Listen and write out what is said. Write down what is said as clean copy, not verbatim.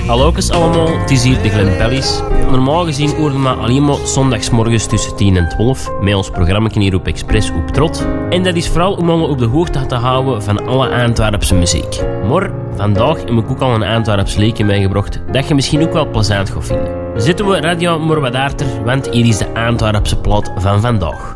Hallookes allemaal, het is hier de Glen Bellies. Normaal gezien hoorden we alleen maar zondagsmorgens tussen 10 en 12 met ons programma hier op Express op Trot. En dat is vooral om ons op de hoogte te houden van alle Antwerpse muziek. Maar vandaag heb ik ook al een Antwerpse liedje meegebracht dat je misschien ook wel plezant gaat vinden. Zetten we radio maar wat harder, want hier is de Antwerpse plaat van vandaag.